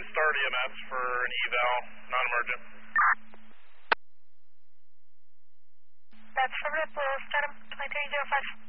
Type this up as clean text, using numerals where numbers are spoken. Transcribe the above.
start EMS for an eval, non-emergent. That's affirmative, we'll start him, 2305.